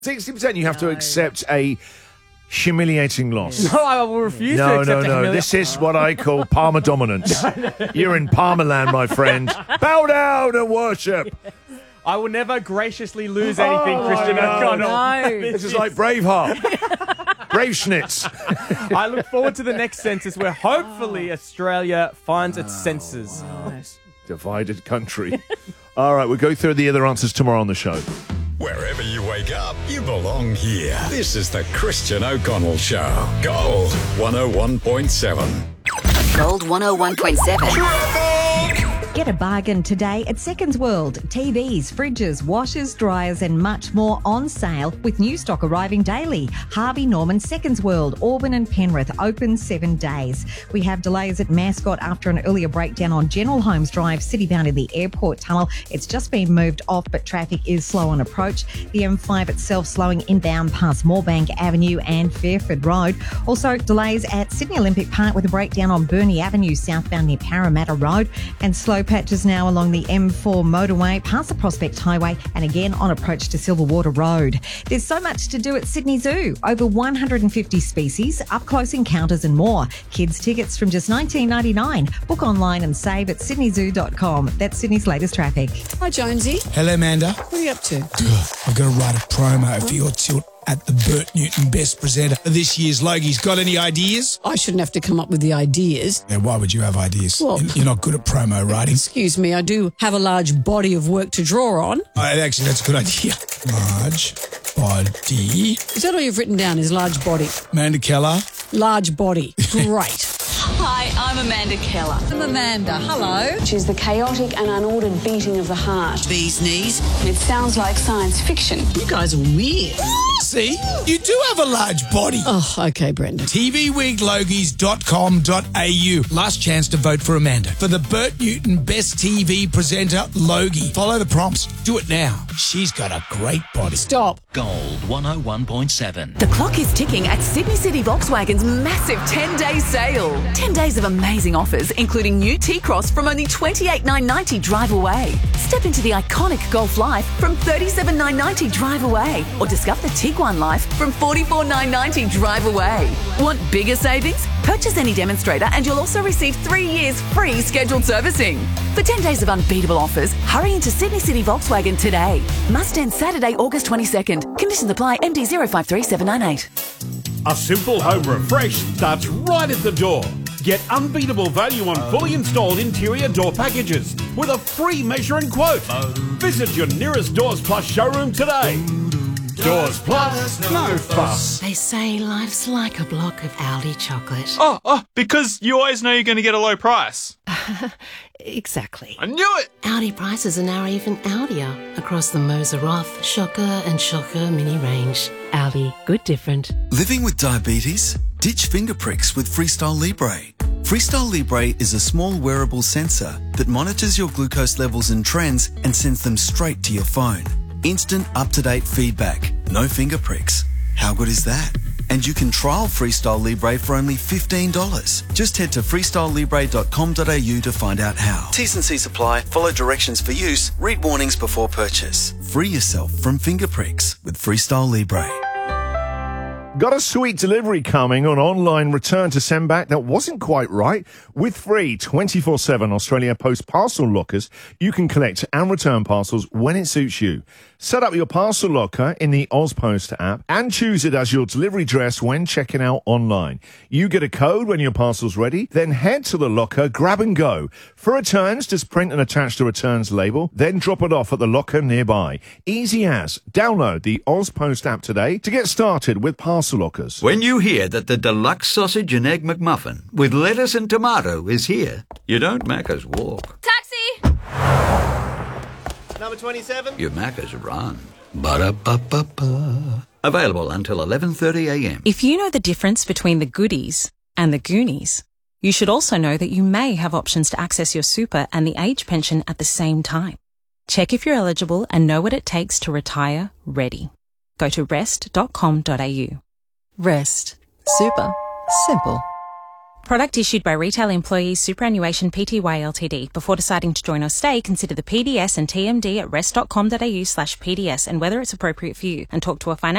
60% you have to accept a humiliating loss. No, I will refuse to accept No. This is what I call Parma dominance. You're in Parma land, my friend. Bow down and worship. I will never graciously lose anything, Christian O'Connell. No. This is like Braveheart. Brave Schnitz. I look forward to the next census where hopefully Australia finds its senses. Divided country. All right, we'll go through the other answers tomorrow on the show. Wherever you wake up, you belong here. This is the Christian O'Connell Show. Gold 101.7. Gold 101.7. Get a bargain today at Seconds World. TVs, fridges, washers, dryers and much more on sale with new stock arriving daily. Harvey Norman, Seconds World, Auburn and Penrith, open 7 days. We have delays at Mascot after an earlier breakdown on General Holmes Drive, citybound in the airport tunnel. It's just been moved off, but traffic is slow on approach. The M5 itself slowing inbound past Moorebank Avenue and Fairford Road. Also delays at Sydney Olympic Park with a breakdown on Burnie Avenue, southbound near Parramatta Road, and slow patches now along the M4 motorway, past the Prospect Highway, and again on approach to Silverwater Road. There's so much to do at Sydney Zoo. Over 150 species, up-close encounters and more. Kids tickets from just $19.99. Book online and save at sydneyzoo.com. That's Sydney's latest traffic. Hi, Jonesy. Hello, Amanda. What are you up to? I've got to write a promo for your tilt at the Bert Newton Best Presenter of this year's Logie's. Got any ideas? I shouldn't have to come up with the ideas. Yeah, why would you have ideas? Well, You're not good at promo writing. Excuse me, I do have a large body of work to draw on. Actually, that's a good idea. Large body. Is that all you've written down, is large body? Amanda Keller. Large body. Great. Hi, I'm Amanda Keller. I'm Amanda. Hello. She's the chaotic and unordered beating of the heart. Bee's knees. It sounds like science fiction. You guys are weird. See? You do have a large body. Oh, okay, Brendan. tvwiglogies.com.au. Last chance to vote for Amanda for the Bert Newton Best TV Presenter Logie. Follow the prompts. Do it now. She's got a great body. Stop. Gold 101.7. The clock is ticking at Sydney City Volkswagen's massive 10-day sale. 10 days of amazing offers, including new T-Cross from only $28,990 drive away. Step into the iconic Golf Life from $37,990 drive away. Or discover the Tiguan Life from $44,990 drive away. Want bigger savings? Purchase any demonstrator and you'll also receive 3 years free scheduled servicing. For 10 days of unbeatable offers, hurry into Sydney City Volkswagen today. Must end Saturday, August 22nd. Conditions apply. MD 053798. A simple home refresh starts right at the door. Get unbeatable value on fully installed interior door packages with a free measure and quote. Visit your nearest Doors Plus showroom today. Doors Plus, no fuss. They say life's like a block of Aldi chocolate. Oh, because you always know you're going to get a low price. Exactly. I knew it! Aldi prices are now even Aldier across the Moser Roth, Shocker and Shocker mini range. Aldi, good different. Living with diabetes? Ditch finger pricks with Freestyle Libre. Freestyle Libre is a small wearable sensor that monitors your glucose levels and trends and sends them straight to your phone. Instant up-to-date feedback. No finger pricks. How good is that? And you can trial Freestyle Libre for only $15. Just head to freestylelibre.com.au to find out how. T's and C's apply. Follow directions for use. Read warnings before purchase. Free yourself from finger pricks with Freestyle Libre. Got a sweet delivery coming on online return to send back that wasn't quite right? With free 24/7 Australia Post parcel lockers, you can collect and return parcels when it suits you. Set up your parcel locker in the AusPost app and choose it as your delivery address when checking out online. You get a code when your parcel's ready, then head to the locker, grab and go. For returns, just print and attach the returns label, then drop it off at the locker nearby. Easy as. Download the AusPost app today to get started with parcel lockers. When you hear that the deluxe sausage and egg McMuffin with lettuce and tomato is here, you don't Macca's walk. Taxi! Number 27. You Macca's run. Ba-da-ba-ba-ba. Available until 11:30 a.m. If you know the difference between the goodies and the Goonies, you should also know that you may have options to access your super and the age pension at the same time. Check if you're eligible and know what it takes to retire ready. Go to rest.com.au. Rest. Super. Simple. Product issued by Retail Employees Superannuation Pty Ltd. Before deciding to join or stay, consider the PDS and TMD at rest.com.au/PDS and whether it's appropriate for you, and talk to a financial